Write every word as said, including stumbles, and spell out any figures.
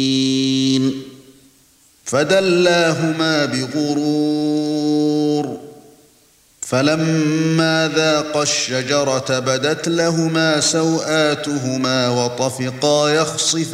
فدلاهما بغرور فلما ذاقا الشجرة بدت لهما سوآتهما وطفقا يخصفان